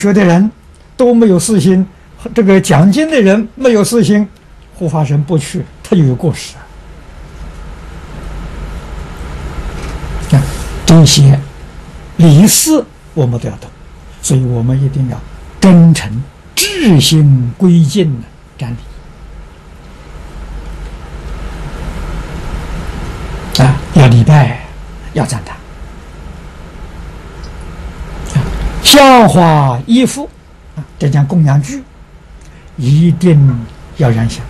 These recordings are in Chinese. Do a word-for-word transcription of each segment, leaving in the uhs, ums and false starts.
学的人都没有私心，这个讲经的人没有私心，护法神不去，他就有过失啊。这些理事我们都要懂，所以我们一定要真诚、至心归敬的瞻礼啊，要礼拜，要赞叹。 香花衣服啊，这讲供养具，一定要燃香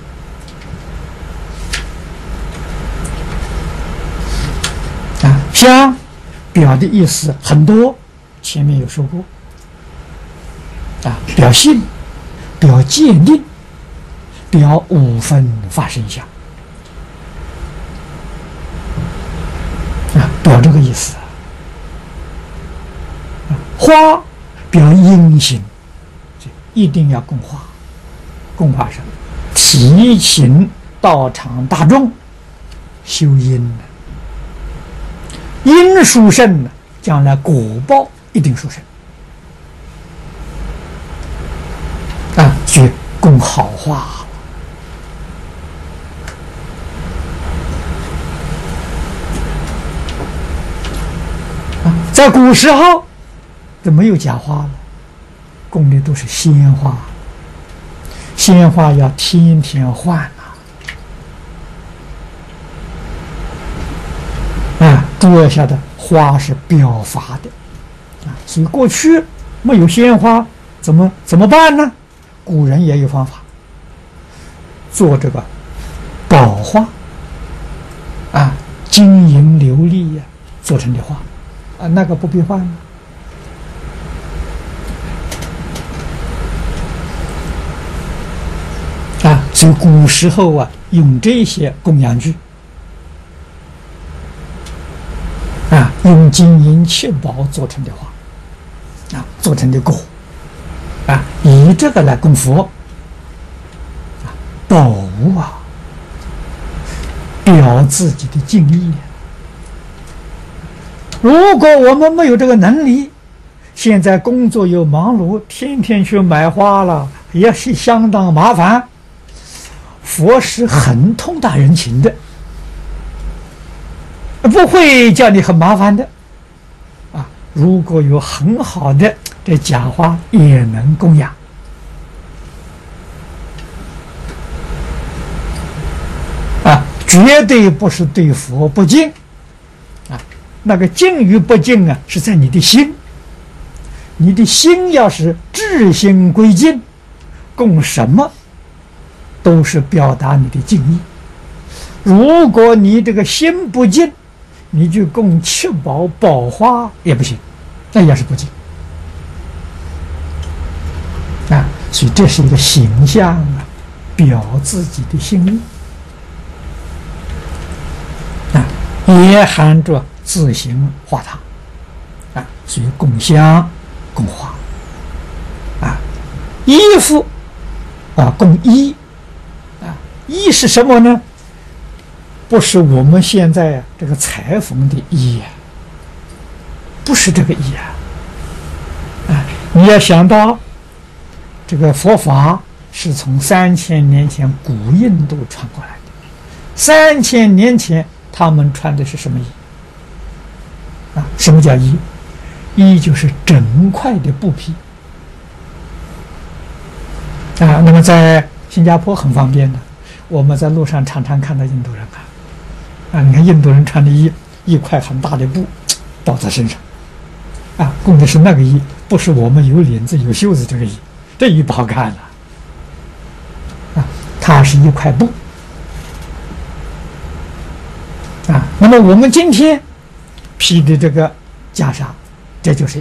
啊。香表的意思很多，前面有说过啊，表信、表鉴定、表五分法身相啊，表这个意思。 花表阴行，一定要供花，供花神，提请道场大众修因呢。因殊胜呢，将来果报一定殊胜啊！所以供好花啊，在古时候。 这没有假花了，供的都是鲜花，鲜花要天天换啊！啊，诸位晓得，花是表法的啊，所以过去没有鲜花，怎么怎么办呢？古人也有方法，做这个宝花啊，金银琉璃呀、啊、做成的花啊，那个不必换了。 啊，所以古时候啊，用这些供养具，啊，用金银七宝做成的花，啊，做成的果，啊，以这个来供佛，啊，宝物啊，表自己的敬意。如果我们没有这个能力，现在工作又忙碌，天天去买花了，也是相当麻烦。 佛是很通达人情的，不会叫你很麻烦的，啊！如果有很好的这假花，也能供养，啊，绝对不是对佛不敬，啊，那个敬与不敬啊，是在你的心，你的心要是至心归敬，供什么？ 都是表达你的敬意。如果你这个心不敬，你就供七宝宝花也不行，那也是不敬啊。所以这是一个形象啊，表自己的心意啊，也含着自行化他啊。所以供香、供花啊，衣服啊，供衣。 衣是什么呢？不是我们现在这个裁缝的衣啊，不是这个衣啊。啊，你要想到，这个佛法是从三千年前古印度传过来的，三千年前他们穿的是什么衣？啊，什么叫衣？衣就是整块的布匹。啊，那么在新加坡很方便的。 我们在路上常常看到印度人啊，啊，你看印度人穿的衣，一块很大的布包在身上，啊，供的是那个衣，不是我们有领子有袖子这个衣，这衣不好看了，啊，它是一块布，啊，那么我们今天披的这个袈裟，这就是衣，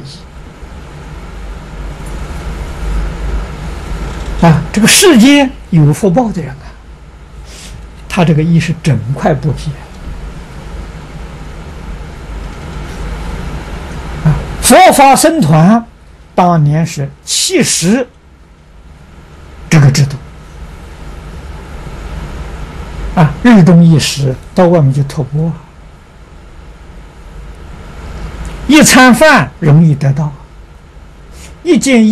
啊，这个世间有福报的人啊。 他这个衣是整块布匹啊！佛法僧团当年是七十这个制度啊，日中一时到外面去托钵，一餐饭容易得到，一件衣。